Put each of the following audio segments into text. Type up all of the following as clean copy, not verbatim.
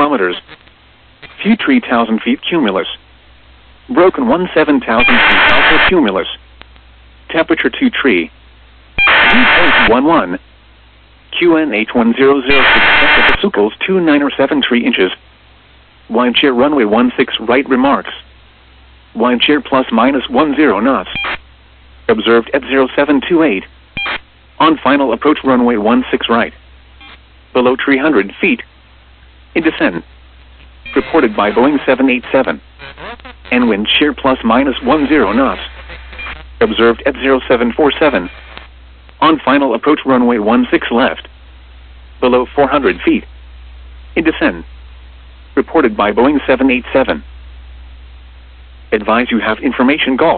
kilometers. Few 3,000 feet cumulus. Broken 17,000 feet alto cumulus. Temperature 2 tree. Dew point 11. QNH1006 Hectopasucles 2907 3 inches. Wind shear runway 16 right remarks. Wind shear plus minus 10 knots. Observed at 0728. On final approach runway 16 right. Below 300 feet. In descent. Reported by Boeing 787. And wind shear plus minus 10 knots. Observed at 0747. On final approach runway 16 left. Below 400 feet. In descent. Reported by Boeing 787. Advise you have information Golf.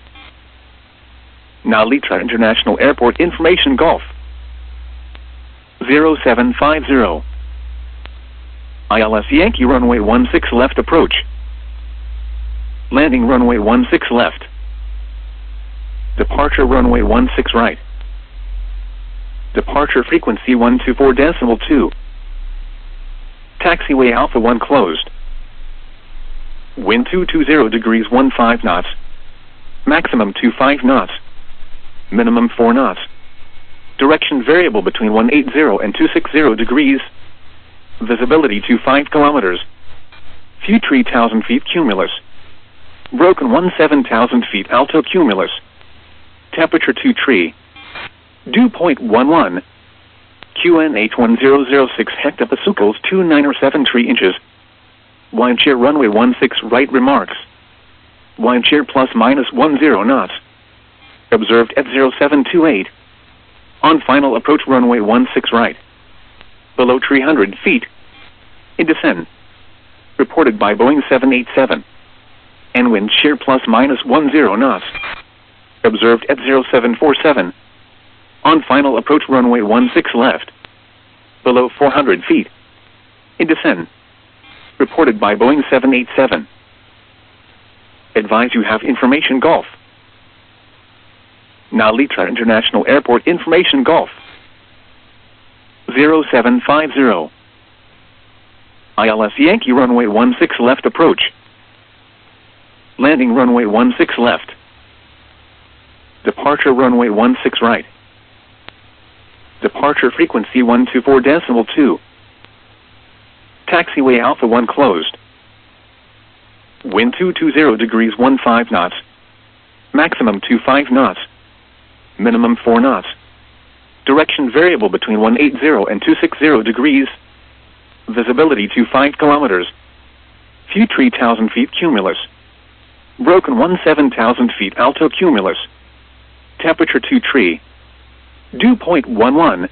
Now Litra International Airport information Golf. 0750. ILS Yankee runway 16 left approach. Landing runway 16 left. Departure runway 16 right. Departure frequency 124.2. Taxiway Alpha 1 closed. Wind 220 degrees 15 knots. Maximum 25 knots. Minimum 4 knots. Direction variable between 180 and 260 degrees. Visibility to 5 kilometers. Few 3,000 feet cumulus. Broken 17,000 feet alto cumulus. Temperature 2 tree. Dew point 11. QNH1006 Hectopasucles 2907 3 inches. Wind shear runway 16 right remarks. Wind shear plus minus 10 knots. Observed at 0728. On final approach runway 16 right. Below 300 feet. In descent. Reported by Boeing 787. And wind shear plus minus 10 knots. Observed at 0747. On final approach runway 16 left. Below 400 feet. In descent. Reported by Boeing 787. Advise you have information Golf. Now Litra International Airport information Golf. 0750. ILS Yankee runway 16 left approach. Landing runway 16 left. Departure runway 16 right. Departure frequency 124.2. Taxiway Alpha 1 closed. Wind 220 degrees 15 knots. Maximum 25 knots. Minimum 4 knots. Direction variable between 180 and 260 degrees. Visibility to 5 kilometers. Few 3,000 feet cumulus. Broken 17,000 feet alto cumulus. Temperature 2 tree. Dew point 11.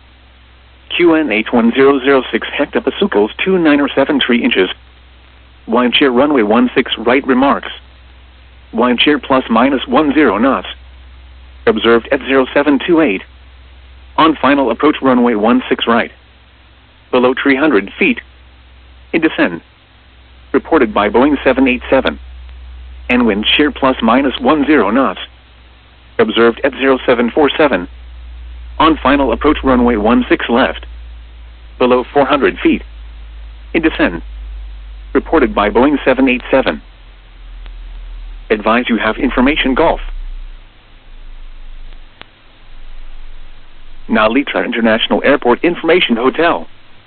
QNH1006 Hectopasucles 2907 3 inches. Wind shear runway 16 right remarks. Wind shear plus minus 10 knots. Observed at 0728. On final approach runway 16 right. Below 300 feet. In descent. Reported by Boeing 787. And wind shear plus minus 10 knots. Observed at 0747. On final approach runway 16 left. Below 400 feet. In descent. Reported by Boeing 787. Advise you have information Golf. Now Litra International Airport information Hotel.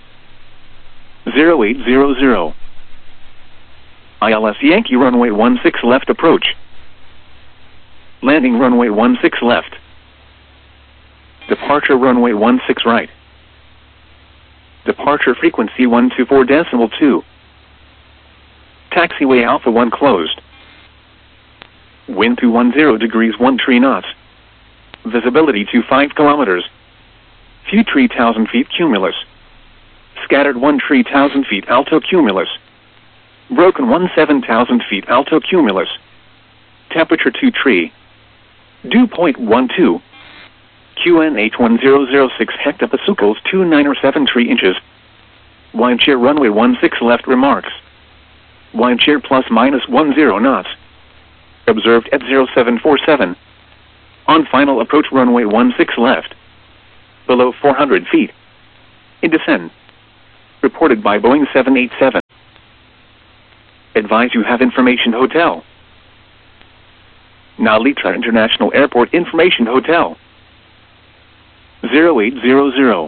0800. ILS Yankee runway 16 left approach. Landing runway 16 left. Departure runway 16 right. Departure frequency 124.2. Taxiway Alpha 1 closed. Wind 210 degrees 13 knots. Visibility to 5 kilometers. Few 3,000 feet cumulus. Scattered 3,000 feet alto cumulus. Broken 17,000 feet alto cumulus. Temperature 2 tree. Dew point 12. QNH1006 Hectopasucles 2907 3 inches. Wind shear runway 16 left remarks. Wind shear plus minus 10 knots. Observed at 0747. On final approach runway 16 left. Below 400 feet. In descent. Reported by Boeing 787. Advise you have information hotel. Nalitra International Airport Information Hotel. 0800.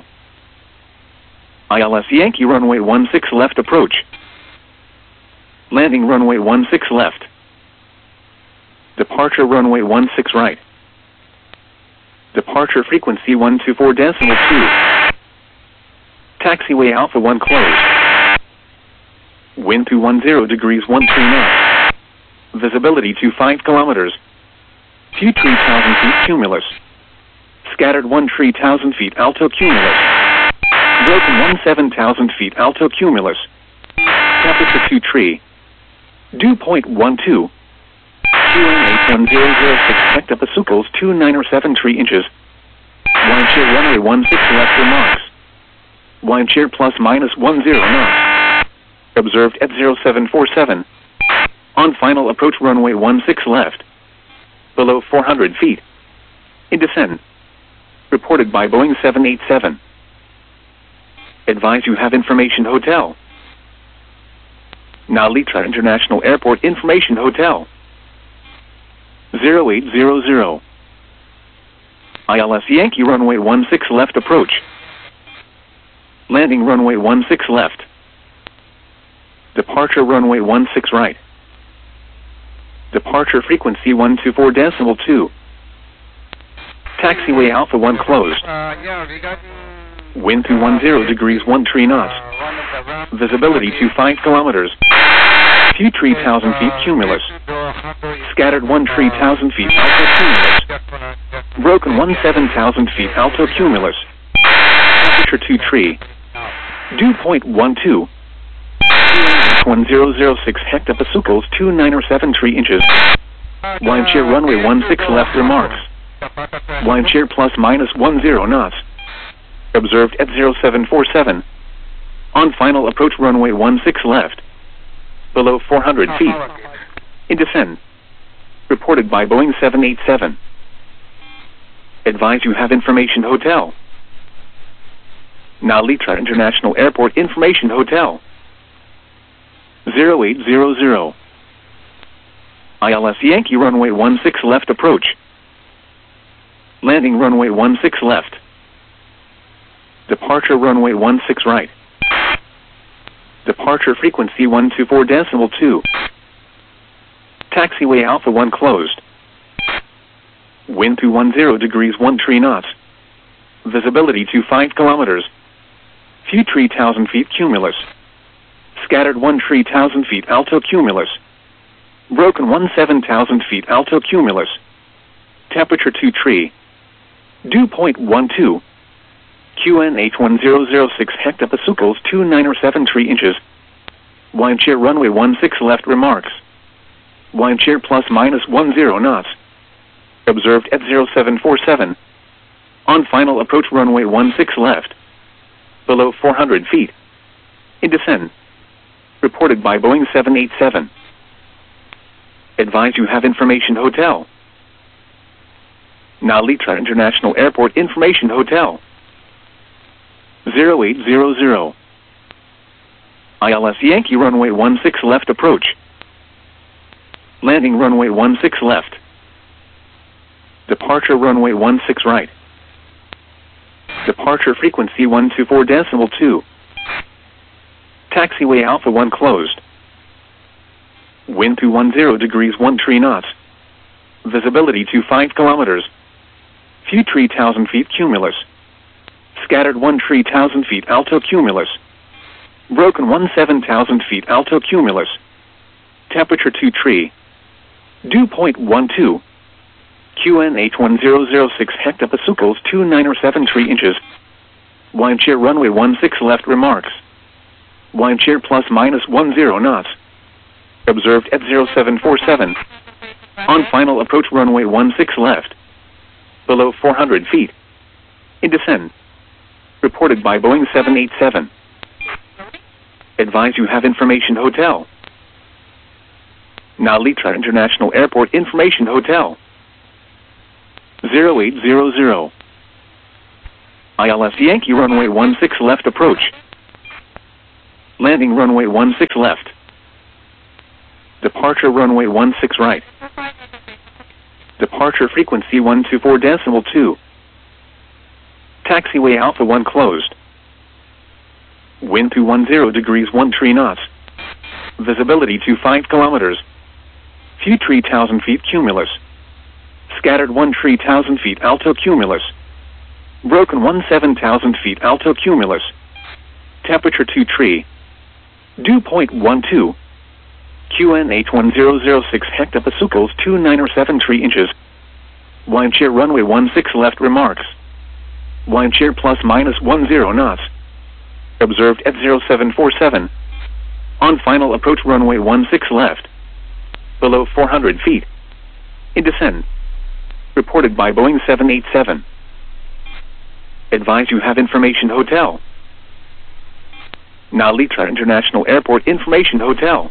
ILS Yankee runway 16 left approach. Landing runway 16 left. Departure runway 16 right. Departure frequency 124.2. Taxiway Alpha 1 closed. Wind 210 degrees 13 knots. Visibility 25 kilometers. Few 3,000 feet cumulus. Scattered 1,000 feet alto cumulus. Broken 17,000 feet alto cumulus. Temperature 2 tree. Dew point 12. QN 81006 hectopascals 29 3 inches. Wind shear runway 16 left remarks. Wind shear plus minus 10 knots. Observed at 0747. On final approach runway 16 left. Below 400 feet. In descent. Reported by Boeing 787. Advise you have information hotel. Nalitra International Airport Information Hotel. 0800. ILS Yankee runway 16 left approach. Landing runway 16 left. Departure runway 16 right. Departure frequency 124.2. Taxiway Alpha 1 closed. Wind 210 degrees 13 knots. Visibility 25 kilometers. Few 3,000 feet cumulus. Scattered 1,000 feet alto cumulus. Broken 17,000 feet alto cumulus. Temperature 2 tree. Dew point 12. 1006 hectopascals 29 3 inches. Wind shear runway 16 left remarks. Wind shear plus minus 10 knots. Observed at 0747. On final approach runway 16 left. Below 400 feet. In descent. Reported by Boeing 787. Advise you have information hotel. Nalitra International Airport Information Hotel. 0800. ILS Yankee runway 16 left approach. Landing runway 16 left. Departure runway 16 right. Departure frequency 124.2. Taxiway Alpha 1 closed. Wind 210 degrees 13 knots. Visibility 25 kilometers. Few 3,000 feet cumulus. Scattered 1,000 feet alto cumulus. Broken 17,000 feet alto cumulus. Temperature 2 tree. Dew point 12. QN 81006 hectopascals 29 3 inches. Wind shear runway 16 left remarks. Wind shear plus minus 10 knots. Observed at 0747. On final approach runway 16 left. Below 400 feet. In descent. Reported by Boeing 787. Advise you have information hotel. Nalitra International Airport Information Hotel. 0800. ILS Yankee runway 16 left approach. Landing runway 16 left. Departure runway 16 right. Departure frequency 124.2. Taxiway Alpha 1 closed. Wind 210 degrees 13 knots. Visibility 25 kilometers. Few 3,000 feet cumulus. Scattered 1,000 feet alto cumulus. Broken 17,000 feet alto cumulus. Temperature 2 tree. Dew point 12. QN 81006 hectopascals 29 3 inches. Wind shear runway 16 left remarks. Wind shear plus minus 10 knots. Observed at 0747. On final approach runway 16 left. Below 400 feet. In descent. Reported by Boeing 787. Advise you have information hotel. Nalitra International Airport Information Hotel. 0800. ILS Yankee runway 16 left approach. Landing runway 16 left. Departure runway 16 right. Departure frequency 124.2. Taxiway Alpha 1 closed. Wind 210 degrees 13 knots. Visibility 25 kilometers. Few 3,000 feet cumulus. Scattered 13,000 feet alto cumulus. Broken 17,000 feet alto cumulus. Temperature 23. Dew point 12. QN 81006 hectopascals 2973 inches. Wind shear runway 16 left remarks. Wind shear plus minus 10 knots. Observed at 0747. On final approach runway 16 left. Below 400 feet. In descent. Reported by Boeing 787. Advise you have information hotel. Nalitra International Airport Information Hotel.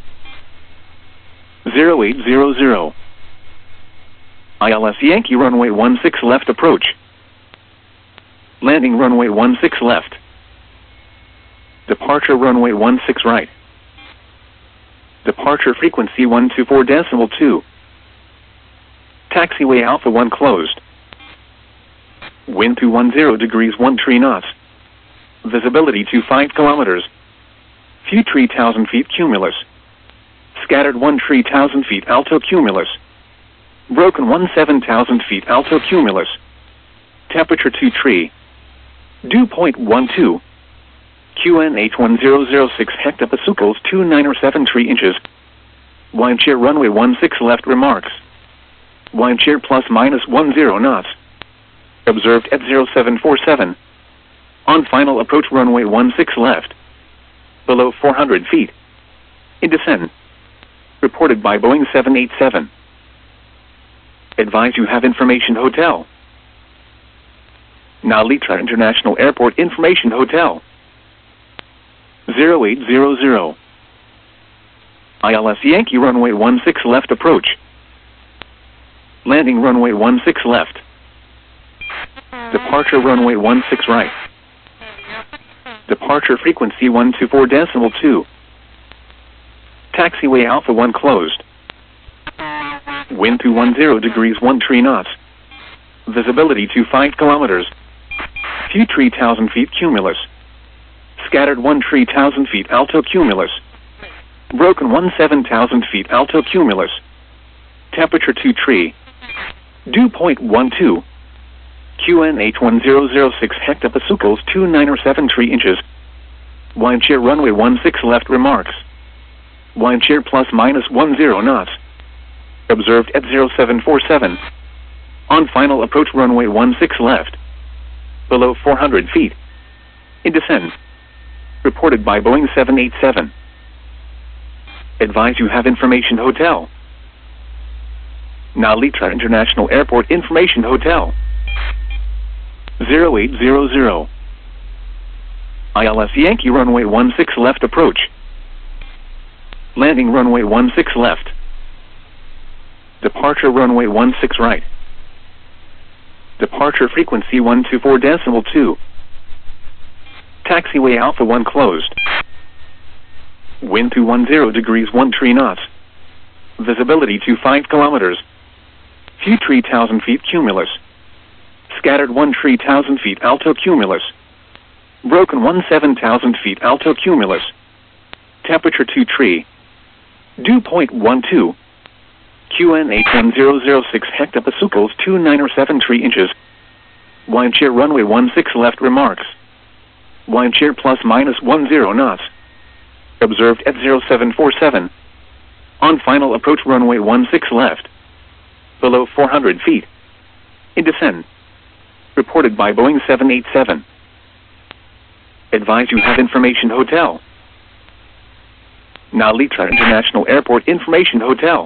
0800. ILS Yankee runway 16 left approach. Landing runway 16 left. Departure runway 16 right. Departure frequency 124.2. Taxiway Alpha 1 closed. Wind 210 degrees 13 knots. Visibility 25 kilometers. Few 3,000 feet cumulus. Scattered 13,000 feet alto cumulus. Broken 17,000 feet alto cumulus. Temperature 23. Dew point 12. QN 81006 hectopascals 2973 inches. Wind shear runway 16 left remarks. Wind shear plus minus 10 knots. Observed at 0747. On final approach runway 16 left. Below 400 feet. In descent. Reported by Boeing 787. Advise you have information hotel. Nalitra International Airport Information Hotel. 0800. ILS Yankee runway 16 left approach. Landing runway 16 left. Departure runway 16 right. Departure frequency 124.2. Taxiway Alpha 1 closed. Wind 210 degrees 13 knots. Visibility 25 kilometers. Few 3,000 feet cumulus. Scattered 13,000 feet alto cumulus. Broken 17,000 feet alto cumulus. Temperature 23. Dew point 12. QN 81006 hectopascals 2973 inches. Wind shear runway 16 left remarks. Wind shear plus minus 10 knots. Observed at 0747. On final approach runway 16 left. Below 400 feet. In descent. Reported by Boeing 787. Advise you have information hotel. Nalitra International Airport Information Hotel. 0800. ILS Yankee runway 16 left approach. Landing runway 16 left. Departure runway 16 right. Departure frequency 124.2. Taxiway Alpha 1 closed. Wind 210 degrees 13 knots. Visibility 25 kilometers. Few 3,000 feet cumulus. Scattered 13,000 feet alto cumulus. Broken 17,000 feet alto cumulus. Temperature 23. Dew point 12. QN 81006 hectopascals 2973 inches. Wind shear runway 16 left remarks. Wind shear plus minus 10 knots. Observed at 0747. On final approach runway 16 left. Below 400 feet. In descent. Reported by Boeing 787. Advise you have information hotel. Nalitra International Airport Information Hotel.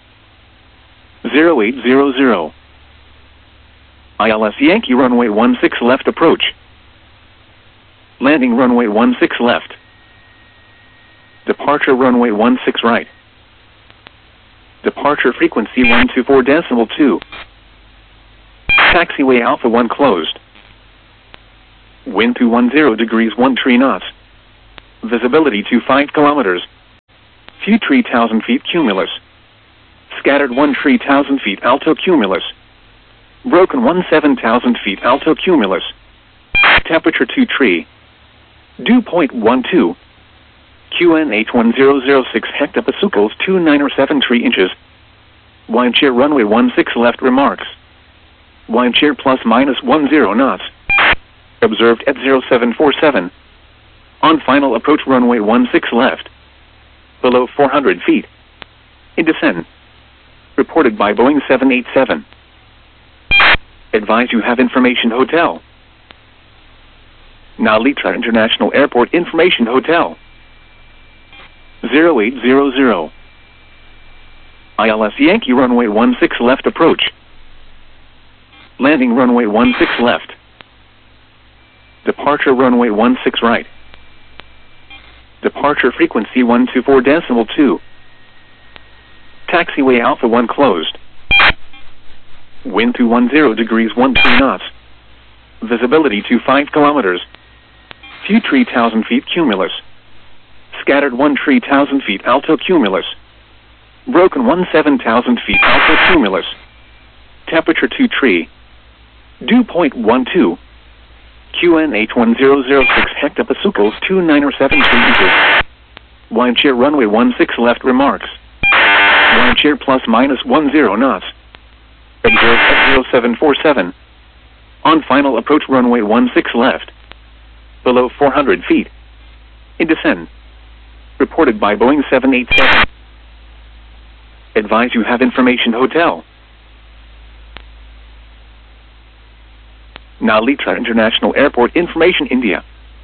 0800. ILS Yankee runway 16 left approach. Landing runway 16 left. Departure runway 16 right. Departure frequency 124.2. Taxiway Alpha 1 closed. Wind 210 degrees 13 knots. Visibility to 5 kilometers. Few tree 1,000 feet cumulus. Scattered 1 tree 1,000 feet alto cumulus. Broken 1 7,000 feet alto cumulus. Temperature 2 tree. Dew point 12. QNH 1006 hectopascals 2907 tree inches. Wind shear runway 16 left remarks. Wind shear plus minus 10 knots. Observed at 0747. On final approach runway 16 left. Below 400 feet. In descent. Reported by Boeing 787. Advise you have information hotel. Nalitra International Airport Information Hotel. 0800. ILS Yankee runway 16 left approach. Landing runway 16 left. Departure runway 16 right. Departure frequency 124.2. Taxiway Alpha 1 closed. Wind to 10 degrees 13 knots. Visibility to 5 kilometers. Few tree 1,000 feet cumulus. Scattered 1 tree 1,000 feet alto cumulus. Broken 1 7,000 feet alto cumulus. Temperature 2 tree. Dew point 12. QNH 1006 hectopascals 2907 tree inches. Wind shear runway 16 left remarks. Wind shear plus minus 10 knots. Observed at 0747. On final approach runway 16 left. Below 400 feet. In descent. Reported by Boeing 787. Advise you have information hotel. Nalitra International Airport Information India.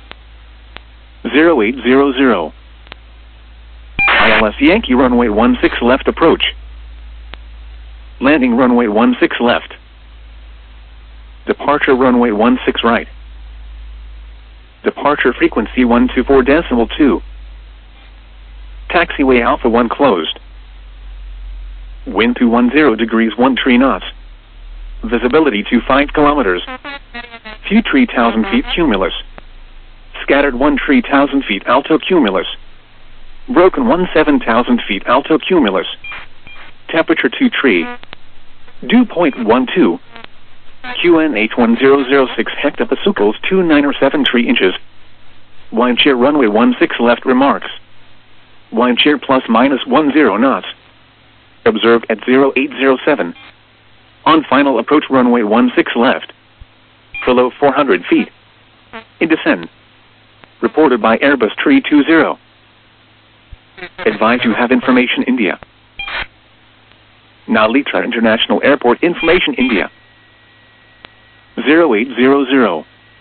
0800. ILS Yankee runway 16 left approach. Landing runway 16 left. Departure runway 16 right. Departure frequency 124.2. Taxiway Alpha 1 closed. Wind to 10 degrees 13 knots. Visibility to 5 kilometers. Few tree 1,000 feet cumulus. Scattered 1 tree 1,000 feet alto cumulus. Broken 1 7,000 feet alto cumulus. Temperature 2 tree. Dew point 12. QNH 1006 hectopascals 2907 tree inches. Wind shear runway 16 left remarks. Wind shear plus minus 10 knots. Observed at 0807. On final approach runway 16 left. Below 400 feet. In descent. Reported by Airbus Tree 20. Advise you have information India. Nalitra International Airport Information India. 0800.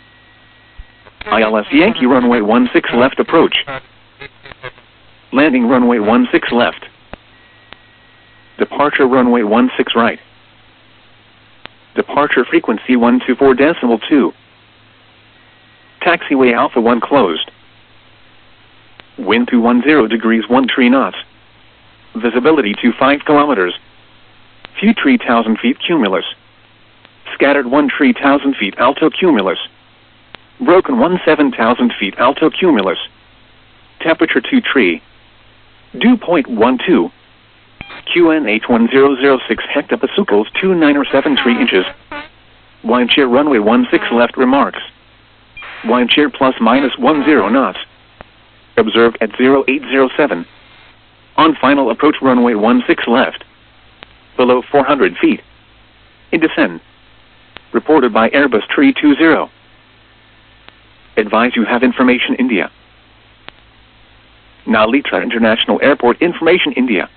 ILS Yankee runway 16 left approach. Landing runway 16 left. Departure runway 16 right. Departure frequency 124.2. Taxiway Alpha 1 closed. Wind to 10 degrees 13 knots. Visibility to 5 kilometers. Few tree 1,000 feet cumulus. Scattered 1 tree 1,000 feet alto cumulus. Broken 1 7,000 feet alto cumulus. Temperature 2 tree. Dew point 12. QNH 1006 hectopascals 2907 tree inches. Wind shear runway 16 left remarks. Wind shear plus minus 10 knots. Observed at 0807. On final approach runway 16 left. Below 400 feet. In descent. Reported by Airbus Tree 20. Advise you have information India. Nalitra International Airport Information India.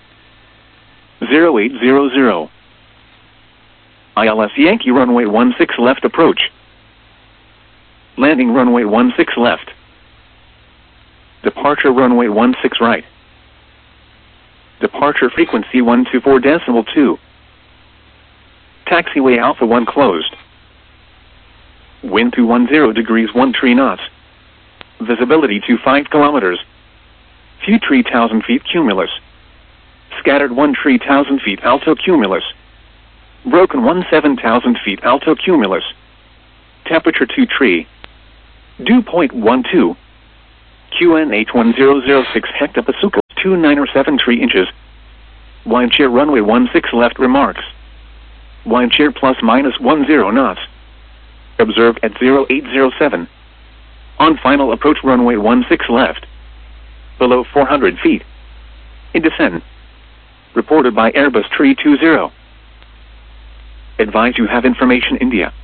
0800. ILS Yankee runway 16 left approach. Landing runway 16 left. Departure runway 16 right. Departure frequency 124.2. Taxiway Alpha 1 closed. Wind to 10 degrees 13 knots. Visibility to 5 kilometers. Few tree 1,000 feet cumulus. Scattered 1 tree 1,000 feet alto cumulus. Broken 1 7,000 feet alto cumulus. Temperature 2 tree. Dew point 12. QNH 1006 hectopasukal 2973 inches. Windcheer runway 16 left remarks. Windcheer plus minus 10 knots. Observed at 0807. On final approach runway 16 left. Below 400 feet. In descent. Reported by Airbus 320. Advise you have information India.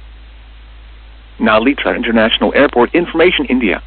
Nalita International Airport information India.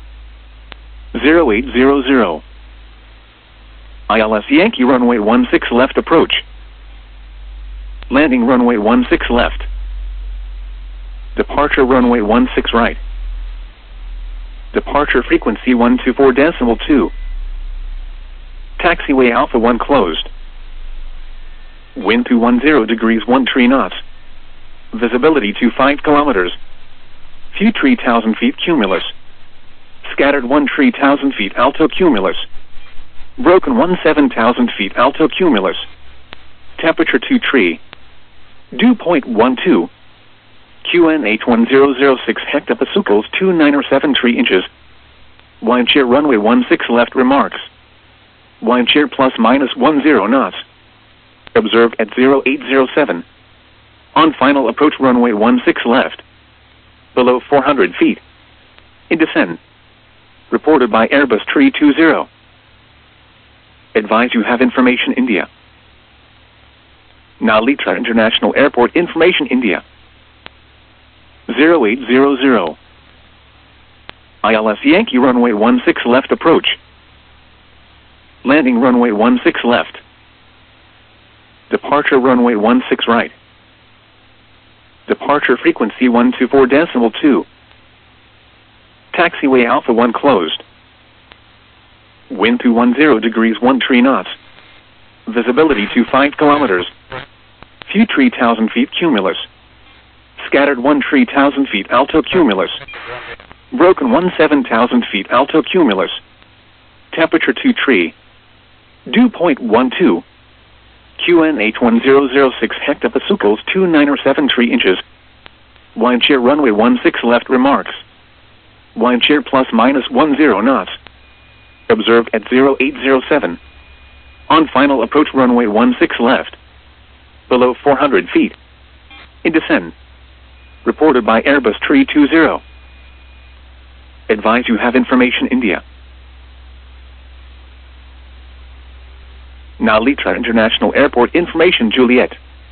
0800. ILS Yankee runway 16 left approach. Landing runway 16 left. Departure runway 16 right. Departure frequency 124.2. Taxiway Alpha 1 closed. Wind to 10 degrees 13 knots. Visibility to 5 kilometers. Few 3,000 feet cumulus. Scattered 13,000 feet alto cumulus. Broken 17,000 feet alto cumulus. Temperature 23. Dew point 12. QNH 1006 hectopasukals 2973 inches. Windcheer runway 16 left remarks. Windcheer plus minus 10 knots. Observed at 0807. On final approach runway 16 left. Below 400 feet. In descent. Reported by Airbus 320. Advise you have information India. Nalita International Airport information India. 0800. ILS Yankee runway 16 left approach. Landing runway 16 left. Departure runway 16 right. Departure frequency 124.2. Taxiway Alpha 1 closed. Wind to 10 degrees 13 knots. Visibility to 5 kilometers. Few 3,000 feet cumulus. Scattered 13,000 feet alto cumulus. Broken 17,000 feet alto cumulus. Temperature 23. Dew point 12. QNH 1006 hectopasukals 2973 inches. Windcheer runway 16 left remarks. Windcheer plus minus 10 knots. Observed at 0807. On final approach runway 16 left. Below 400 feet. In descent. Reported by Airbus 320. Advise you have information India. Nalita International Airport information Juliet.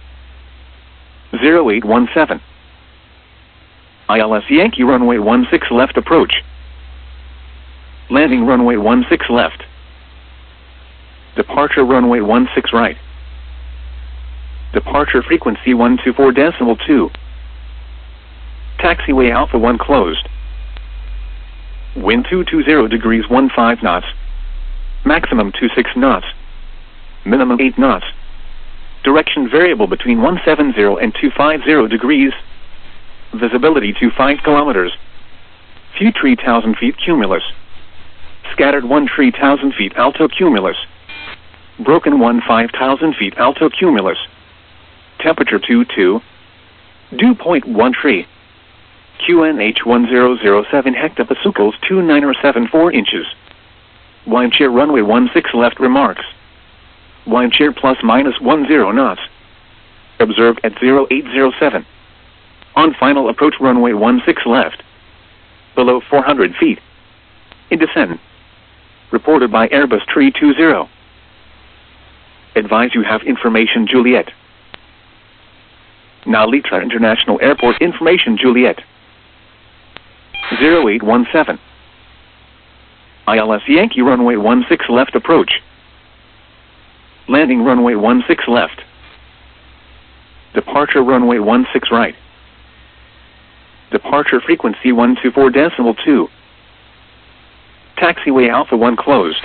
0817. ILS Yankee runway 16 left approach. Landing runway 16 left. Departure runway 16 right. Departure frequency 124.2. Taxiway Alpha 1 closed. Wind 220 degrees 15 knots. Maximum 26 knots. Minimum 8 knots. Direction variable between 170 and 250 degrees. Visibility to 5 kilometers. Few 3,000 feet cumulus. Scattered 13,000 feet alto cumulus. Broken 15,000 feet alto cumulus. Temperature 22. Dew point 13. QNH 1007 hectopasukals 2974 inches. Windcheer runway 16 left remarks. Windcheer plus minus 10 knots. Observed at 0807. On final approach runway 16 left. Below 400 feet. In descent. Reported by Airbus 320. Advise you have information Juliet. Nalita International Airport information Juliet. 0817. ILS Yankee runway 16 left approach. Landing runway 16 left. Departure runway 16 right. Departure frequency 124.2. Taxiway Alpha 1 closed.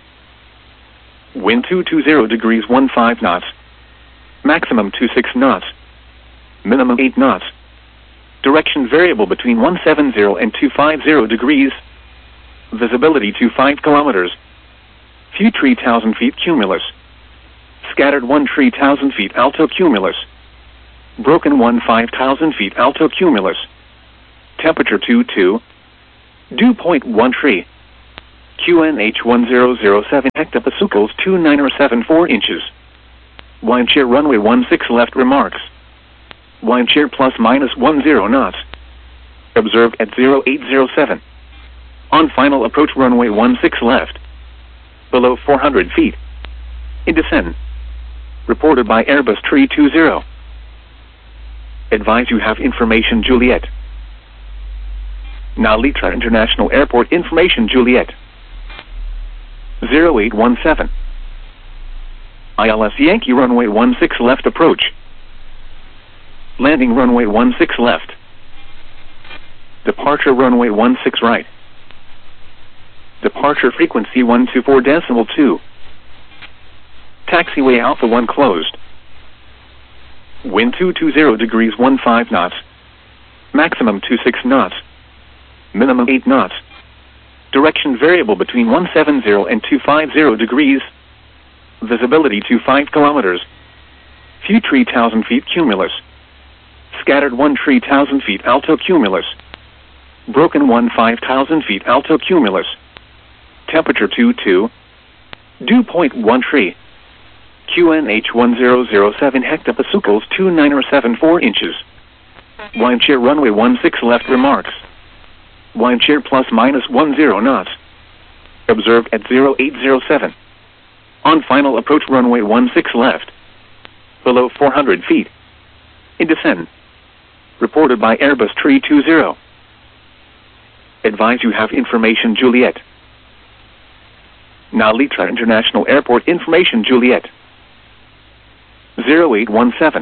Wind 220 degrees 15 knots. Maximum 26 knots. Minimum 8 knots. Direction variable between 170 and 250 degrees. Visibility to 5 kilometers. Few 3,000 feet cumulus. Scattered 13,000 feet alto cumulus. Broken 15,000 feet alto cumulus. Temperature 22. Dew point 13. QNH 1007 hectopascals 2974 inches. Windcheer runway 16 left remarks. Windcheer plus minus 10 knots. Observed at 0807. On final approach runway 16 left. Below 400 feet. In descent. Reported by Airbus 320. Advise you have information Juliet. Nalitra International Airport information Juliet. 0817. ILS Yankee runway 16 left approach. Landing runway 16 left. Departure runway 16 right. Departure frequency 124.2. Taxiway Alpha 1 closed. Wind 220 degrees 15 knots. Maximum 26 knots. Minimum 8 knots. Direction variable between 170 and 250 degrees. Visibility to 5 kilometers. Few 3,000 feet cumulus. Scattered 1 3,000 feet alto cumulus. Broken 1 5,000 feet alto cumulus. Temperature 22. Dew point 13. QNH 1007 hectopascals 2974 inches. Windcheer runway 16 left remarks. Windcheer plus minus 10 knots. Observed at 0807. On final approach runway 16 left. Below 400 feet. In descent. Reported by Airbus 320. Advise you have information Juliet. Nalitra International Airport information Juliet. 0817.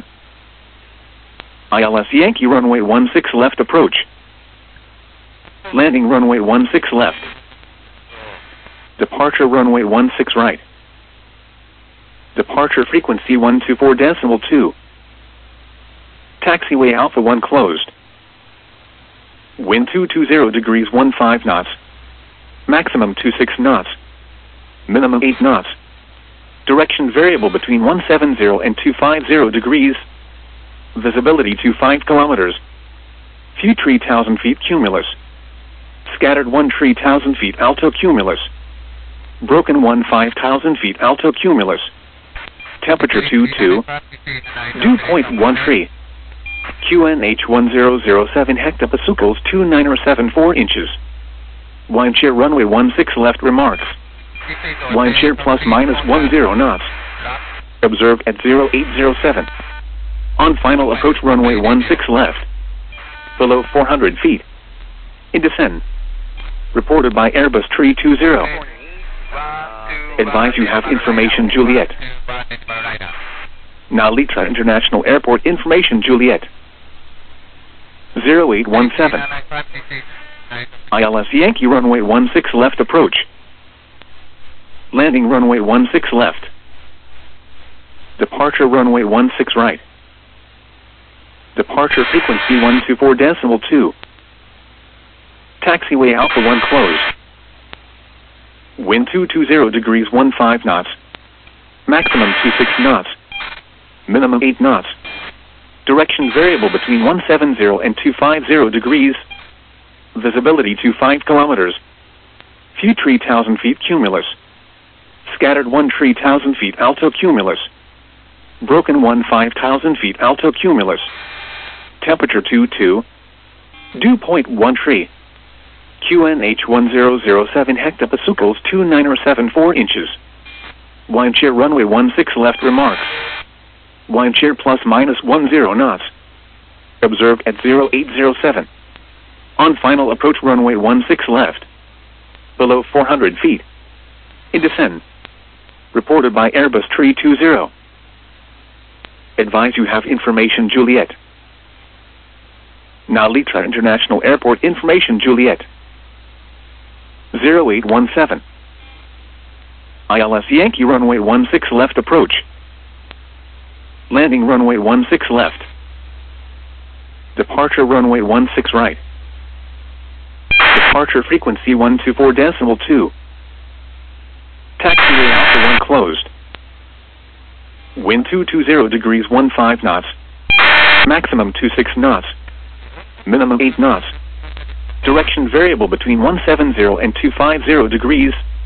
ILS Yankee runway 16 left approach. Landing runway 16 left. Departure runway 16 right. Departure frequency 124.2. Taxiway Alpha 1 closed. Wind 220 degrees 15 knots. Maximum 26 knots. Minimum 8 knots. Direction variable between 170 and 250 degrees. Visibility to 5 kilometers. Few 3,000 feet cumulus. Scattered 1 3,000 feet alto cumulus. Broken 1 5,000 feet alto cumulus. Temperature 22. Dew point 13. QNH 1007 hectopascals 2974 inches. Windcheer runway 16 left remarks. Windcheer plus minus 10 knots. Observed at 0807. On final approach runway 16 left. Below 400 feet. In descent. Reported by Airbus 320. Advise you have information Juliet. Nalitra International Airport information Juliet. 0817. ILS Yankee runway 16 left approach. Landing runway 16 left. Departure runway 16 right. Departure frequency 124.2. Taxiway Alpha 1 closed. Wind 220 degrees 15 knots. Maximum 26 knots. Minimum 8 knots. Direction variable between 170 and 250 degrees. Visibility to 5 kilometers. Few 3,000 feet cumulus. Scattered 1 3,000 feet alto cumulus. Broken 1 5,000 feet alto cumulus. Temperature 22. Dew point 13. QNH 1007 hectopascals 2974 inches. Windcheer runway 16 left remarks. Windcheer plus minus 10 knots. Observed at 0807. On final approach runway 16 left. Below 400 feet. In descent. Reported by Airbus 320. Advise you have information Juliet. Nalitra International Airport information Juliet. 0817. ILS Yankee runway 16 left approach. Landing runway 16 left. Departure runway 16 right. Departure frequency 124.2. Taxiway Alpha 1 closed. Wind 220 degrees 15 knots. Maximum 26 knots. Minimum 8 knots. Direction variable between 170 and 250 degrees.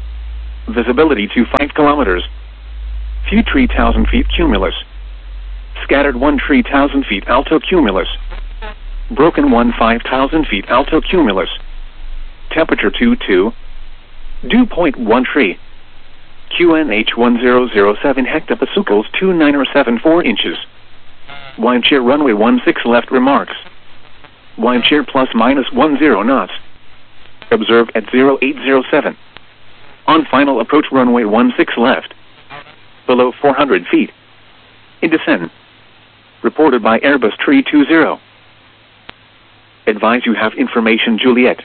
Visibility to 5 kilometers. Few tree 1,000 feet cumulus. Scattered 1 tree 1,000 feet alto cumulus. Broken 1 5,000 feet alto cumulus. Temperature 22. Dew point 1 tree. QNH 1007 hectopascals 2974 inches. Wind shear runway 16 left remarks. Wind shear plus minus 10 knots. Observed at 0807. On final approach runway 16 left. Below 400 feet. In descent. Reported by Airbus Tree 20. Advise you have information Juliet.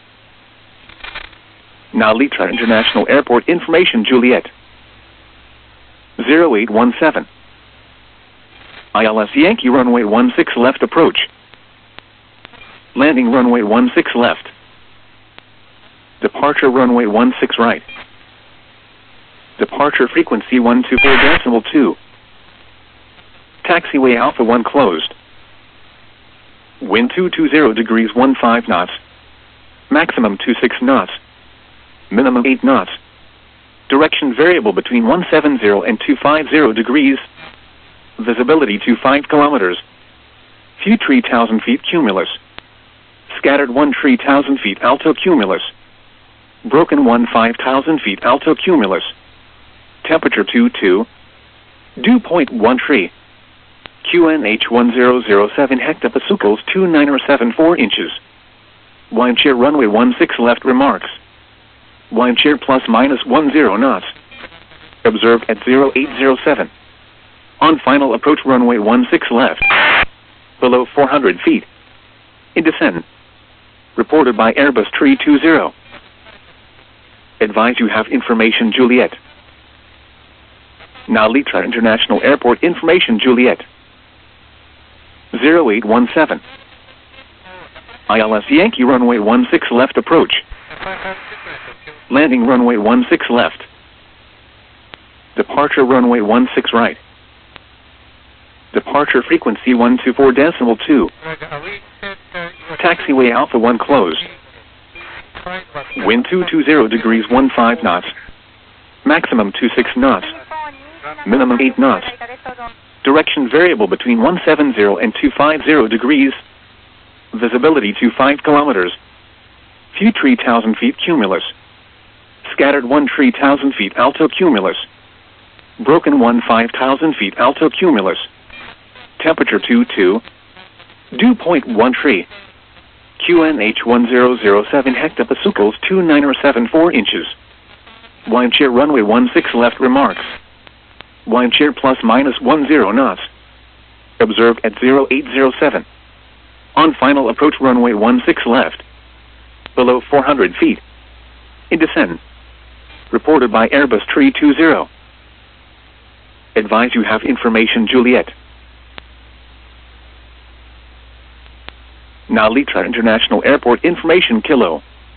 Nalitra International Airport information Juliet. 0817. ILS Yankee runway 16 left approach. Landing runway 16 left. Departure runway 16 right. Departure frequency 124.2. Taxiway Alpha 1 closed. Wind 220 degrees 15 knots. Maximum 26 knots. Minimum 8 knots. Direction variable between 170 and 250 degrees. Visibility to 5 kilometers. Few tree 1,000 feet cumulus. Scattered 1 tree 1,000 feet alto cumulus. Broken 1 5,000 feet alto cumulus. Temperature 22. Dew point 1 tree. QNH 1007 hectopascals 2974 inches. Wind shear runway 16 left remarks. Wind shear plus minus 10 knots. Observed at 0807. On final approach runway 16 left. Below 400 feet. In descent. Reported by Airbus Tree 20. Advise you have information Juliet. Nalitra International Airport information Juliet. 0817. ILS Yankee runway 16 left approach. Landing runway 16 left. Departure runway 16 right. Departure frequency 124.2. Taxiway Alpha 1 closed. Wind 220 degrees 15 knots. Maximum 26 knots. Minimum 8 knots. Direction variable between 170 and 250 degrees. Visibility to 5 kilometers. Few tree 1,000 feet cumulus. Scattered 1 tree 1,000 feet alto cumulus. Broken 1 5,000 feet alto cumulus. Temperature 22. Dew point 1 tree. QNH 1007 hectopascals 2974 inches. Wind shear runway 16 left remarks. Wind shear plus minus 10 knots. Observed at 0807. On final approach runway 16 left. Below 400 feet. In descent. Reported by Airbus Tree 20. Advise you have information Juliet. Nalitra International Airport information Kilo.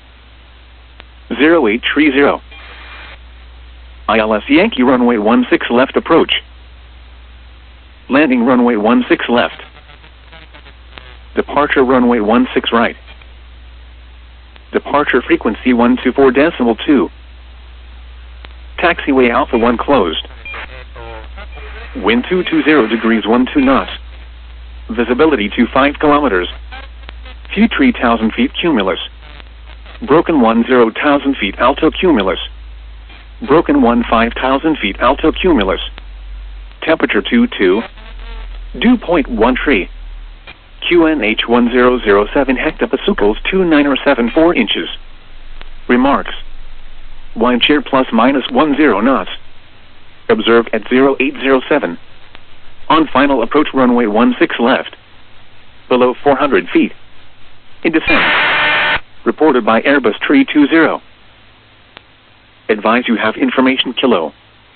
0830. ILS Yankee runway 16 left approach. Landing runway 16 left. Departure runway 16 right. Departure frequency 124.2. Taxiway Alpha 1 closed. Wind 220 degrees 12 knots. Visibility to 5 kilometers. Few tree 1,000 feet cumulus. Broken 10,000 feet alto cumulus. Broken 5,000 feet alto cumulus. Temperature 22. Dew point 1 tree. QNH 1007 hectopascals 2974 inches. Remarks. Wind shear plus minus 10 knots. Observed at 0807. On final approach runway 16 left. Below 400 feet. In descent. Reported by Airbus Tree 20. Advise you have information Kilo.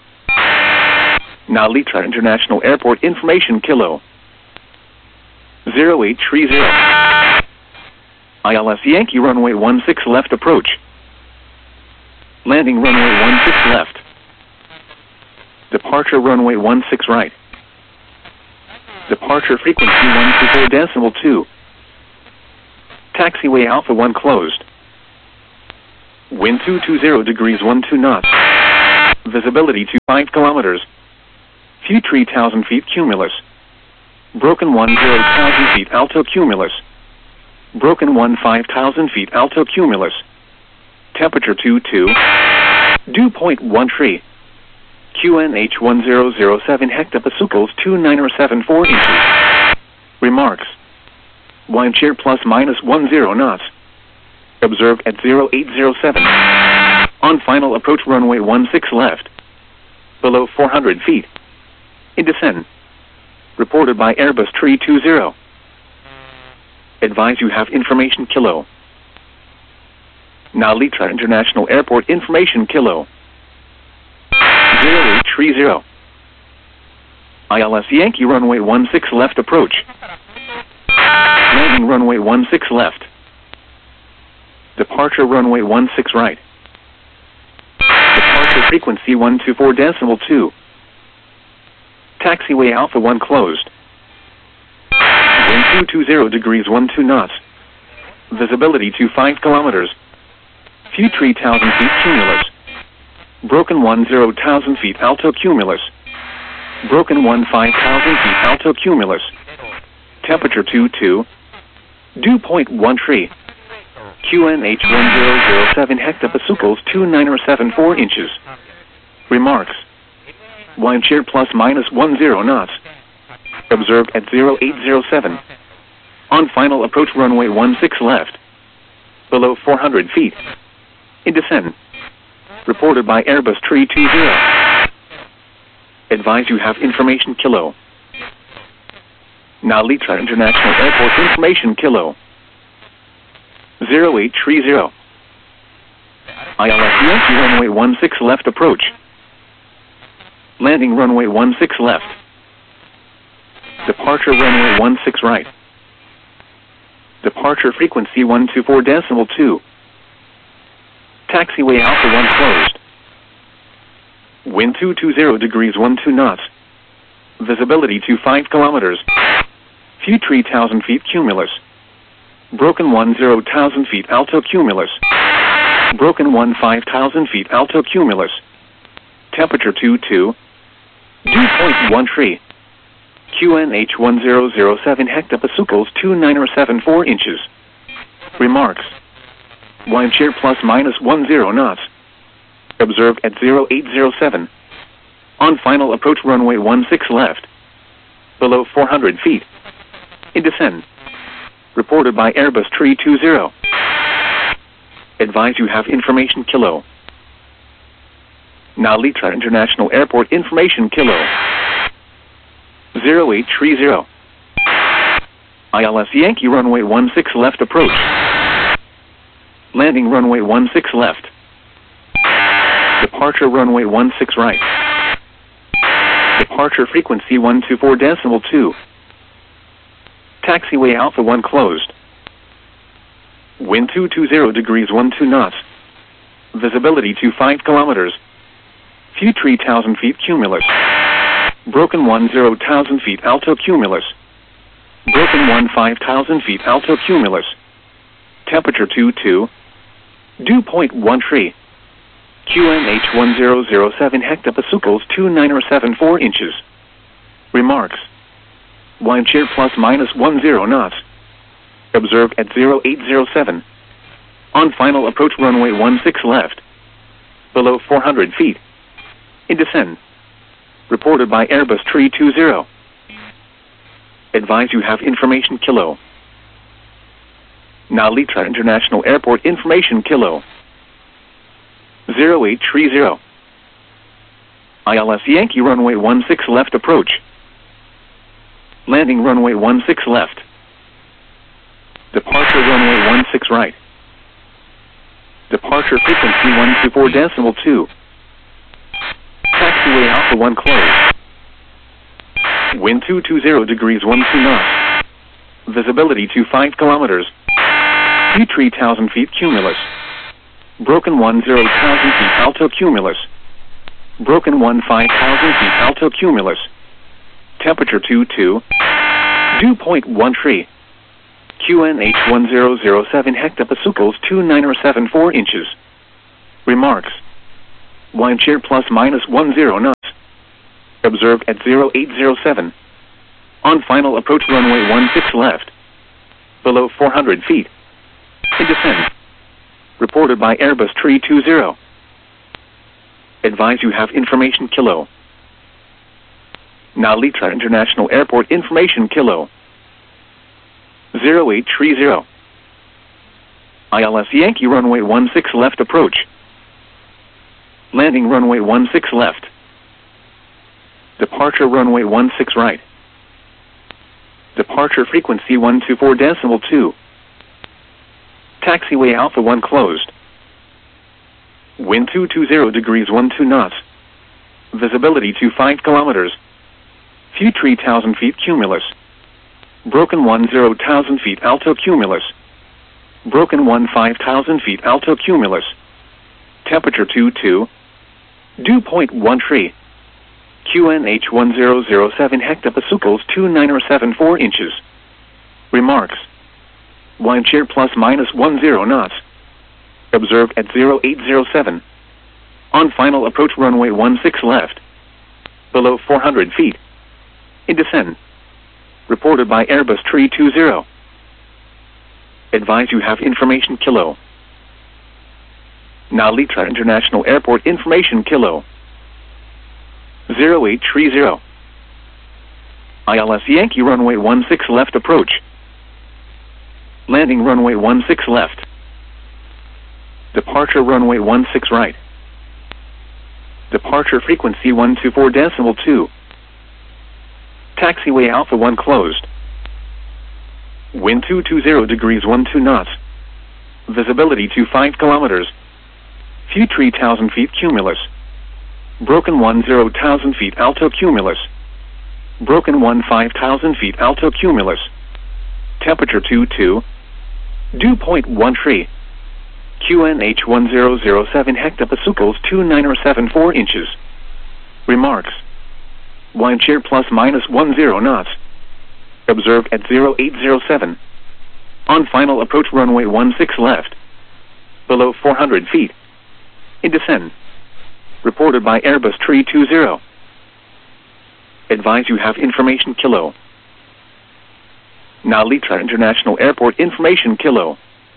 Nalitra International Airport information Kilo. 0830. ILS Yankee runway 16 left approach. Landing runway 16 left. Departure runway 16 right. Departure frequency 124.2. Taxiway Alpha 1 closed. Wind 220 degrees 12 knots. Visibility to 5 kilometers. View 3,000 feet cumulus. Broken 10,000 feet alto cumulus. Broken 5,000 feet alto cumulus. Temperature 22. Dew point 13. QNH 1007 hectopascals 2974 inches. Remarks. Wind shear plus minus 10 knots. Observed at 0807. On final approach runway 16 left. Below 400 feet. In descent. Reported by Airbus 320. Advise you have information kilo. Now Litra International Airport information kilo. 0830. ILS Yankee runway 16 left approach. Landing runway 16 left. Departure runway 16 right. Departure frequency 124.2. Taxiway Alpha 1 closed. Wind 220 degrees 12 knots. Visibility to 5 kilometers. View 3,000 feet cumulus. Broken 10,000 feet alto cumulus. Broken 15,000 feet alto cumulus. Temperature 22. Dew point 13. QNH 1007 hectopascals 2974 inches. Remarks. Wind shear plus minus 10 knots. Observed at 0807. On final approach runway 16 left. Below 400 feet. In descent. Reported by Airbus 320. Advise you have information kilo. Now Litra International Airport information kilo. 0830. ILS Yankee runway 16 left approach. Landing runway 16 left. Departure runway 16 right. Departure frequency 124.2. Taxiway Alpha 1 closed. Wind 220 degrees 12 knots. Visibility to 5 kilometers. View 3,000 feet cumulus. Broken 10,000 feet alto cumulus. Broken 15,000 feet alto cumulus. Temperature 22. Dew point 13. QNH 1007 hectopascals 2974 inches. Remarks. Wind shear plus minus 10 knots. Observed at 0807. On final approach runway 16 left. Below 400 feet. In descent. Reported by Airbus 320. Advise you have information kilo. Now Litra International Airport information kilo. 0830. ILS Yankee runway 16 left approach. Landing runway 16 left. Departure runway 16 right. Departure frequency 124.2. Taxiway Alpha 1 closed. Wind 220 degrees 12 knots. Visibility to 5 kilometers. View 3,000 feet cumulus. Broken 10,000 feet alto cumulus. Broken 15,000 feet alto cumulus. Temperature 22. Dew point 13. QNH 1007 hectopascals 2974 inches. Remarks. Wind shear plus minus 10 knots. Observed at 0807. On final approach runway 16 left. Below 400 feet. In descent. Reported by Airbus 320. Advise you have information kilo. Now Litra International Airport information kilo. 0830. ILS Yankee runway 16 left approach. Landing runway 16 left. Departure runway 16 right. Departure frequency 124.2. Taxiway Alpha 1 closed. Wind 220 degrees 12 knots. Visibility to 5 kilometers. View 3,000 feet cumulus. Broken 10,000 feet alto cumulus. Broken 15,000 feet alto cumulus. Temperature 22. Dew point 13. QNH 1007 hectopascals 2974 inches. Remarks. Wind shear plus minus 10 knots. Observed at 0807. On final approach runway 16 left. Below 400 feet. In descent. Reported by Airbus 320. Advise you have information Kilo. Now Litra International Airport information Kilo. 0830. ILS Yankee runway 16 left approach. Landing runway 16 left. Departure runway 16 right. Departure frequency 124.2. Taxiway Alpha 1 closed. Wind 220 degrees 12 knots. Visibility to 5 kilometers. Few 3,000 feet cumulus. Broken 10,000 feet alto cumulus. Broken 5,000 feet alto cumulus. Temperature 22. Dew point 13. QNH 1007 hectopascals 2974 inches. Remarks. Wind shear plus minus 10 knots. Observed at 0807. On final approach runway 16 left. Below 400 feet. In descent. Reported by Airbus 320. Advise you have information Kilo. Now Litra International Airport information Kilo. 0830. ILS Yankee runway 16 left approach. Landing runway 16 left. Departure runway 16 right. Departure frequency 124.2. Taxiway Alpha 1 closed. Wind 220 degrees 12 knots. Visibility to 5 kilometers. Few 3,000 feet cumulus. Broken 10,000 feet alto cumulus. Broken 15,000 feet alto cumulus. Temperature 22. Dew point 13. QNH 1007 hectopascals 2974 inches. Remarks. Wind shear plus minus 10 knots. Observed at 0807. On final approach runway 16 left. Below 400 feet. In descent. Reported by Airbus 320. Advise you have information Kilo. Now Litra International Airport information Kilo.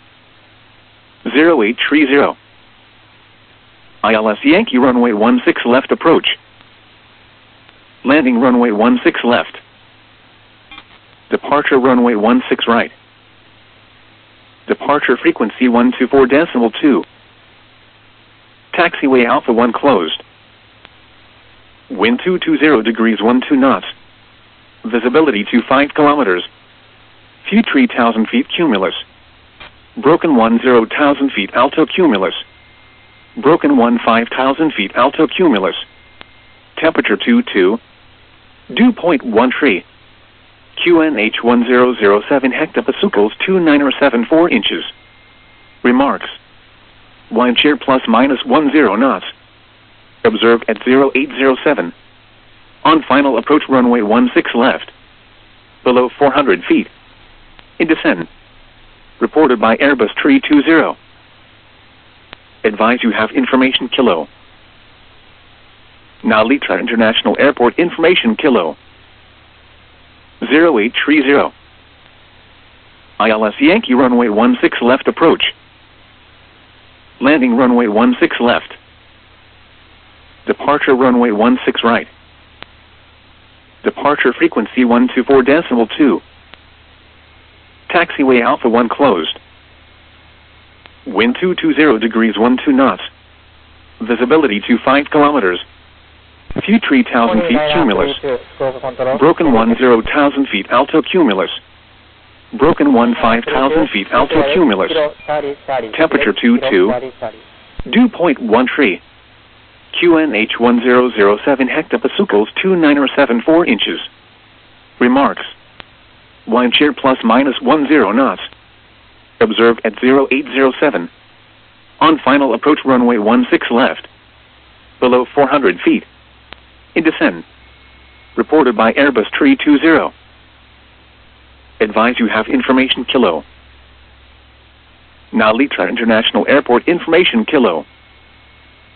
0830. ILS Yankee runway 16 left approach. Landing runway 16 left. Departure runway 16 right. Departure frequency 124.2. Taxiway Alpha 1 closed. Wind 220 degrees 12 knots. Visibility to 5 kilometers. Few 3,000 feet cumulus. Broken 10,000 feet alto cumulus. Broken 15,000 feet alto cumulus. Temperature 22. Dew point 13. QNH 1007 hectopascals 2974 inches. Remarks. Wind shear plus minus 10 knots. Observed at 0807. On final approach runway 16 left. Below 400 feet. In descent. Reported by Airbus 320. Advise you have information Kilo. Now Litra International Airport information Kilo. 0830. ILS Yankee runway 16 left approach. Landing runway 16 left. Departure runway 16 right. Departure frequency 124.2. Taxiway Alpha 1 closed. Wind 220 degrees 12 knots. Visibility to 5 kilometers. Few 3,000 feet cumulus. Broken 10,000 feet alto cumulus. Broken 15,000 feet alto cumulus. Temperature 22. Dew point 13. QNH 1007 hectopascals 2974 inches. Remarks. Wind shear plus minus 10 knots. Observed at 0807. On final approach runway 16 left. Below 400 feet. In descent. Reported by Airbus 320. Advise you have information Kilo. Now Litra International Airport information Kilo.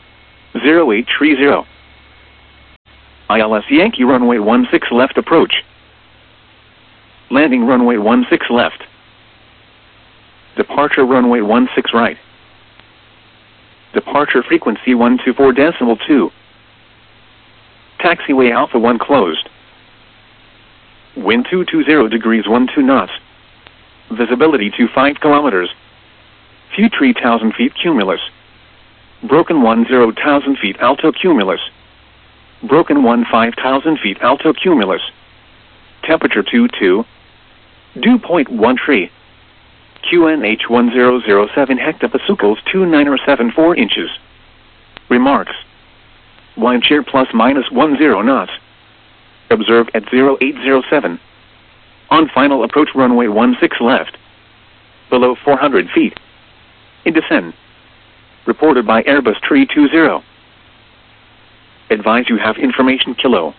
0830. ILS Yankee runway 16 left approach. Landing runway 16 left. Departure runway 16 right. Departure frequency 124.2. Taxiway Alpha 1 closed. Wind 220 degrees 12 knots. Visibility 25 kilometers. Few 3,000 feet cumulus. Broken 10,000 feet alto cumulus. Broken 5,000 feet alto cumulus. Temperature 22. Dew point 13. QNH 1007 hectopascals 2974 inches. Remarks. Wind shear plus minus 10 knots. Observed at 0807. On final approach runway 16 left. Below 400 feet. In descent. Reported by Airbus 320. Advise you have information kilo.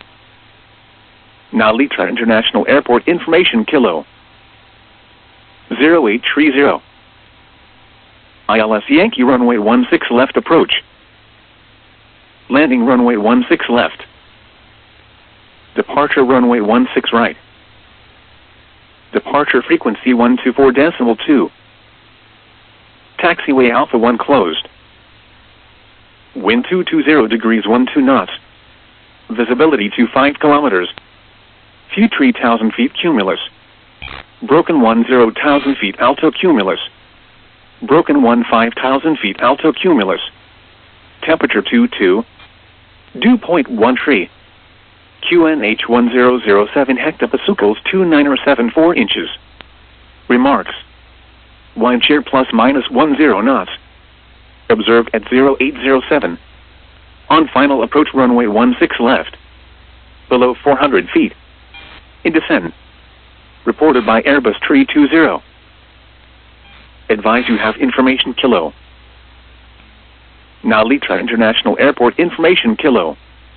Narita International Airport information kilo. 0830. ILS Yankee runway 16 left approach. Landing runway 16 left. Departure runway 16 right. Departure frequency 124.2. Taxiway Alpha 1 closed. Wind 220 degrees 12 knots. Visibility 25 kilometers. Few 3,000 feet cumulus. Broken 10,000 feet alto cumulus. Broken 15,000 feet alto cumulus. Temperature 22. Dew point 13. QNH 1007 hectopascals 2974 inches. Remarks. Wind shear plus minus 10 knots. Observed at 0807. On final approach runway 16 left. Below 400 feet. In descent. Reported by Airbus 320. Advise you have information kilo. Narita International Airport information kilo.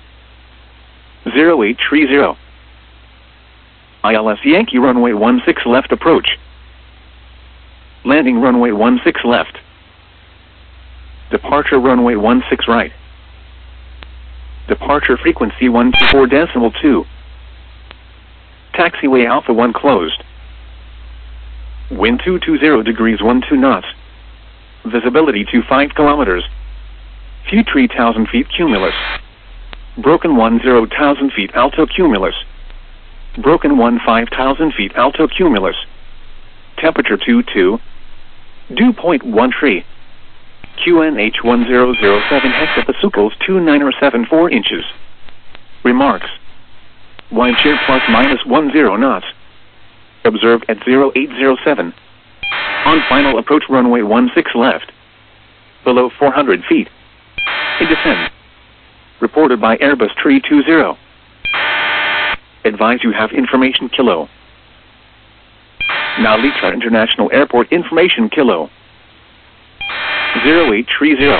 0830. ILS Yankee runway 16 left approach. Landing runway 16 left. Departure runway 16 right. Departure frequency 124.2. Taxiway Alpha 1 closed. Wind 220 degrees 12 knots. Visibility 25 kilometers. Few 3,000 feet cumulus. Broken 10,000 feet alto cumulus. Broken 15,000 feet alto cumulus. Temperature 22. Dew point 13. QNH 1007 hectopascals 2974 inches. Remarks. Wind shear plus minus 10 knots. Observed at 0807. On final approach runway 16 left. Below 400 feet. In descent. Reported by Airbus 320. Advise you have information kilo. Narita International Airport information kilo. 0830.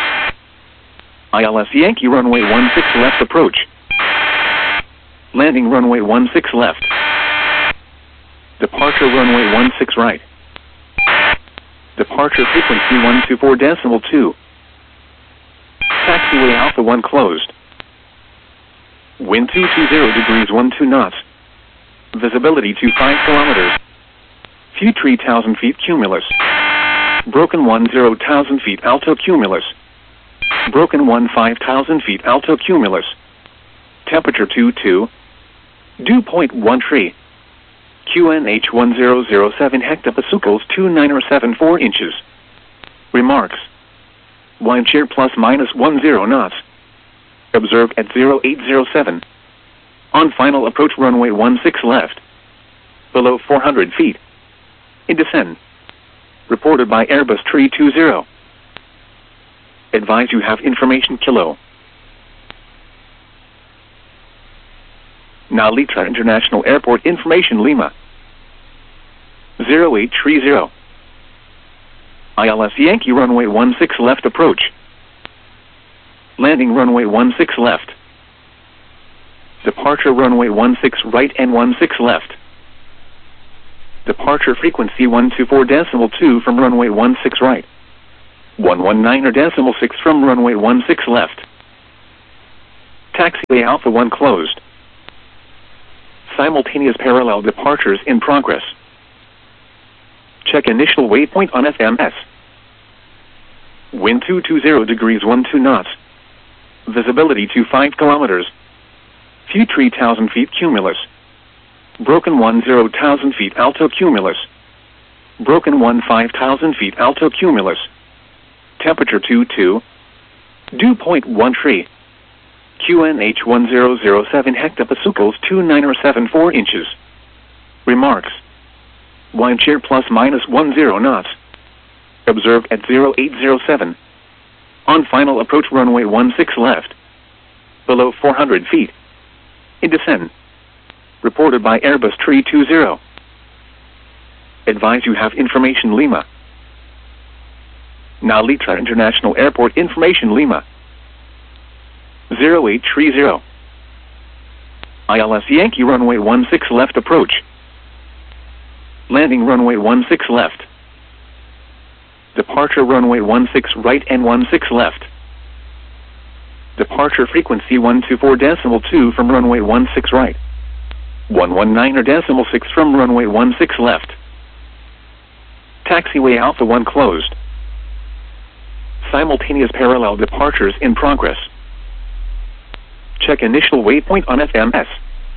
ILS Yankee runway 16 left approach. Landing runway 16 left. Departure runway 16 right. Departure frequency 124.2. Taxiway Alpha 1 closed. Wind 220 degrees 12 knots. Visibility 25 kilometers. Few 3,000 feet cumulus. Broken 10,000 feet alto cumulus. Broken 15,000 feet alto cumulus. Temperature 22. Dew point 13. QNH 1007 hectopascals 2974 inches. Remarks. Wind shear plus minus 10 knots. Observed at 0807. On final approach runway 16 left. Below 400 feet. In descent. Reported by Airbus 320. Advise you have information kilo. Narita International Airport information Lima. 0830. ILS Yankee runway 16 left approach. Landing runway 16 left. Departure runway 16 right and 16 left. Departure frequency 124.2 from runway 16 right. 119.6 from runway 16 left. Taxiway Alpha 1 closed. Simultaneous parallel departures in progress. Check initial waypoint on FMS. Wind 220 degrees 12 knots. Visibility to 5 kilometers. Few 3,000 feet cumulus. Broken 10,000 feet alto cumulus. Broken 5,000 feet alto cumulus. Temperature 22. Dew point 13. QNH 1007 hectopascals 2974 inches. Remarks. Wind shear plus minus 10 knots. Observed at 0807. On final approach runway 16 left. Below 400 feet. In descent. Reported by Airbus 320. Advise you have information Lima. Now Litra International Airport information Lima. 0830. ILS Yankee runway 16 left approach. Landing runway 16 left. Departure runway 16 right and 16 left. Departure frequency 124.2 from runway 16 right. 119.6 from runway 16 left. Taxiway Alpha 1 closed. Simultaneous parallel departures in progress. Check initial waypoint on FMS.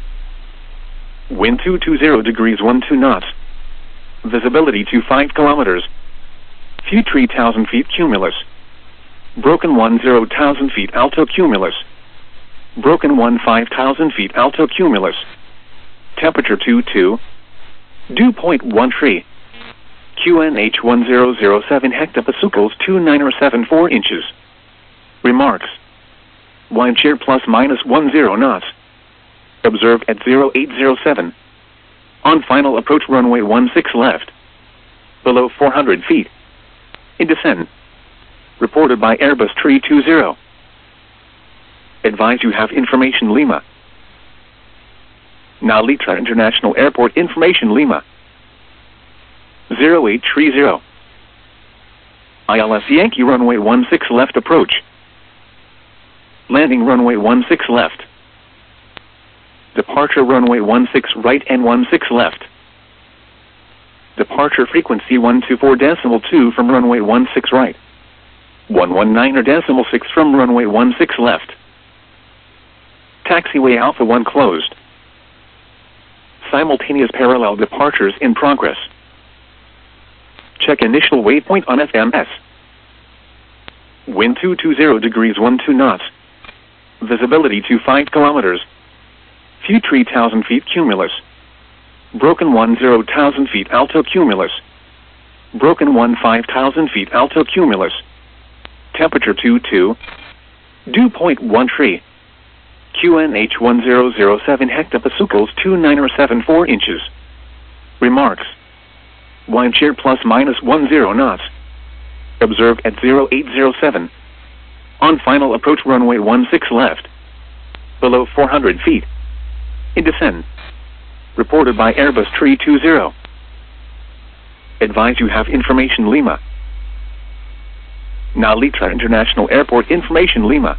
Wind 220 degrees 12 knots. Visibility to 5 kilometers. Few 3,000 feet cumulus. Broken 10,000 feet alto cumulus. Broken 15,000 feet alto cumulus. Temperature 22. Dew point 13. QNH 1007 hectopascals 2974 inches. Remarks. Wind shear plus minus 10 knots. Observed at 0807. On final approach runway 16 left. Below 400 feet. In descent. Reported by Airbus 320. Advise you have information Lima. Now Litra International Airport information Lima. 0830. ILS Yankee runway 16 left approach. Landing runway 16 left. Departure runway 16 right and 16 left. Departure frequency 124.2 from runway 16 right. 119.6 from runway 16 left. Taxiway Alpha 1 closed. Simultaneous parallel departures in progress. Check initial waypoint on FMS. Wind 220 degrees 12 knots. Visibility to 5 kilometers. Few 3,000 feet cumulus. Broken 10,000 feet alto cumulus. Broken 15,000 feet alto cumulus. Temperature 22. Dew point 13. QNH 1007 hectopascals 2974 inches. Remarks. Wind shear plus minus 10 knots. Observed at 0807. On final approach runway 16 left. Below 400 feet. In descent. Reported by Airbus 320. Advise you have information Lima. Now Litra International Airport information Lima.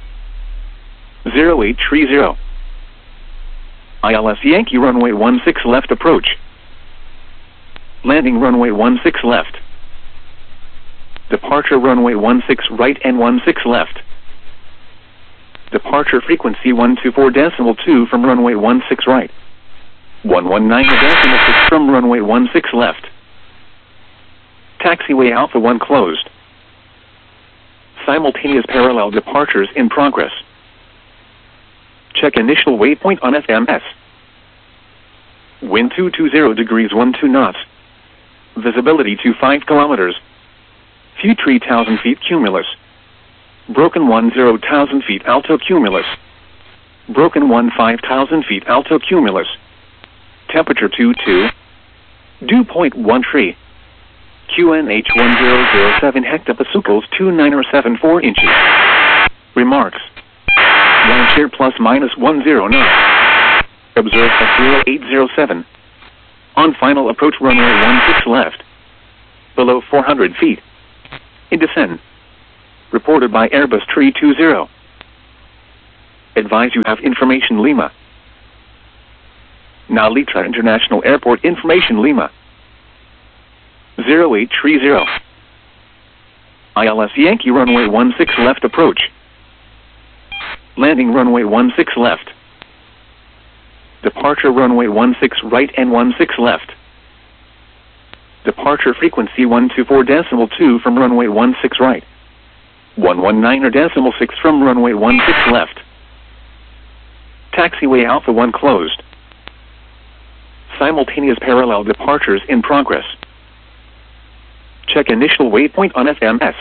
0830. ILS Yankee runway 16 left approach. Landing runway 16 left. Departure runway 16 right and 16 left. Departure frequency 124.2 from runway 16 right. 119.6 from runway 16 left. Taxiway Alpha 1 closed. Simultaneous parallel departures in progress. Check initial waypoint on FMS. Wind 220 degrees 12 knots. Visibility to 5 kilometers. Few 3,000 feet cumulus. Broken 10,000 feet alto cumulus. Broken 15,000 feet alto cumulus. Temperature 22. Dew point 13. QNH 1007 hectopascals 2974 inches. Remarks. Wind shear plus minus 10 knots. Observed at 0807. On final approach runway 16 left. Below 400 feet. in descent. Reported by Airbus 320. Advise you have information Lima. Nalita International Airport information Lima. 0830. ILS Yankee runway 16 left approach. Landing runway 16 left. Departure runway 16 right and 16 left. Departure frequency 124.2 from runway 16 right. 119.6 from runway 16 left. Taxiway Alpha 1 closed. Simultaneous parallel departures in progress. Check initial waypoint on FMS.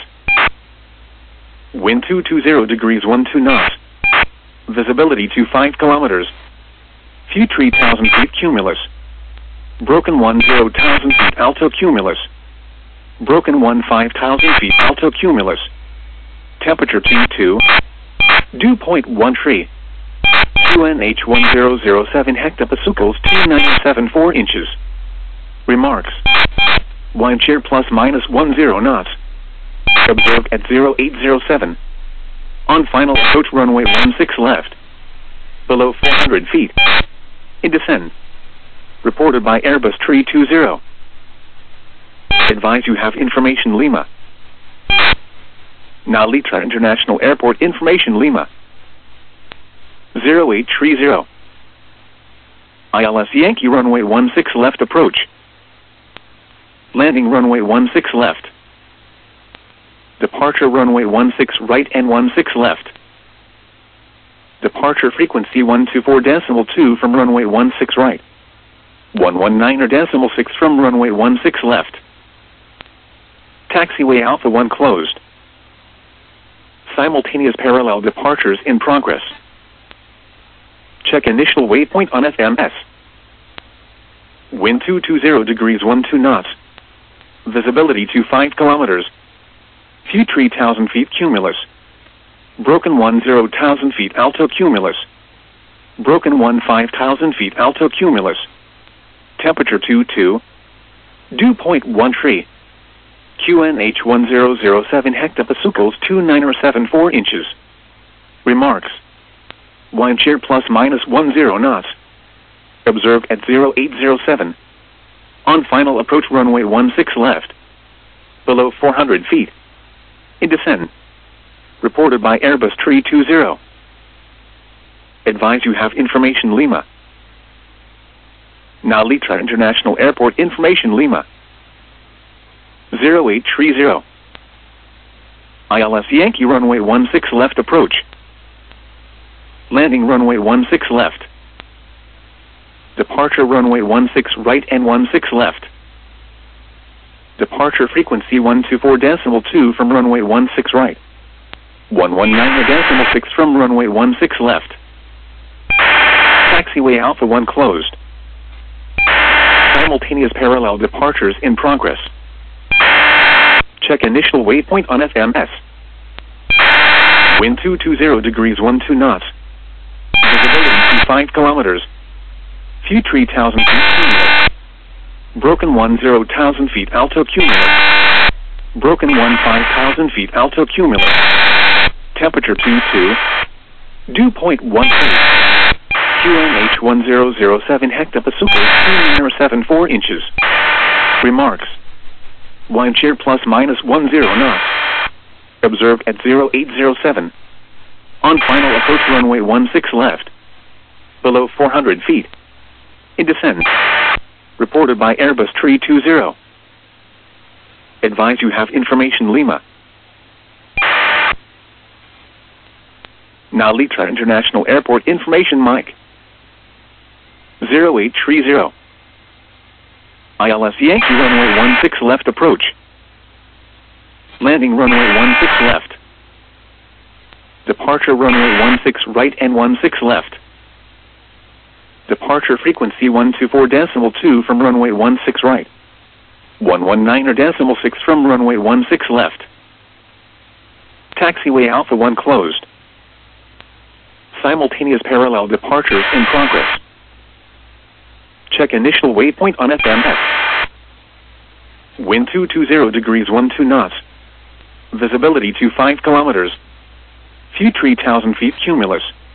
Wind 220 degrees 12 knots. Visibility to 5 kilometers. Few 3,000 feet cumulus. Broken 10,000 feet alto cumulus. Broken 5,000 feet alto cumulus. Temperature T2. Dew point 13. QNH 1007 hectopascals 2974 inches. Remarks. Wind shear plus minus 10 knots. Observed at 0807. On final approach runway 16 left. Below 400 feet. In descent. Reported by Airbus 320. Advise you have information Lima. Nalita International Airport information Lima. 0830. ILS Yankee runway 16 left approach. Landing runway 16 left. Departure runway 16 right and 16 left. Departure frequency 124.2 from runway 16 right. 119.6 from runway 16 left. Taxiway Alpha 1 closed. Simultaneous parallel departures in progress. Check initial waypoint on FMS. Wind 220 degrees 12 knots. Visibility to 5 kilometers. Few 3,000 feet cumulus. Broken 10,000 feet alto cumulus. Broken 15,000 feet alto cumulus. Temperature 22. Dew point 13. QNH 1007 hectopascals 2974 inches. Remarks. Wind shear plus minus 10 knots. Observed at 0807. On final approach runway 16 left. Below 400 feet. In descent. Reported by Airbus 320. Advise you have information Lima. Nalita International Airport information Lima. 0830. ILS Yankee runway 16 left approach. Landing runway 16 left. Departure runway 16 right and 16 left. Departure frequency 124.2 from runway 16 right. 119.6 from runway 16 left. Taxiway Alpha 1 closed. Simultaneous parallel departures in progress. Check initial waypoint on FMS. Wind 220 degrees 12 knots. Visibility to 5 kilometers. Few 3,000 feet cumulus. Broken 10,000 feet alto cumulus. Broken 15,000 feet alto cumulus. Temperature 22. Dew point 13. QNH 1007 hectopascals 2974 inches. Remarks. Wind shear plus minus 10 knots. Observed at 0807. On final approach runway 16 left. Below 400 feet. In descent. Reported by Airbus 320. Advise you have information Lima. Nalita International Airport information Mike. 0830. ILS Yankee runway 16 left approach. Landing runway 16 left. Departure runway 16 right and 16 left. Departure frequency 124.2 from runway 16 right. 119.6 from runway 16 left. Taxiway Alpha 1 closed. Simultaneous parallel departures in progress. Check initial waypoint on FMS. Wind 220 degrees 12 knots. Visibility to 5 kilometers. View 3,000 feet cumulus.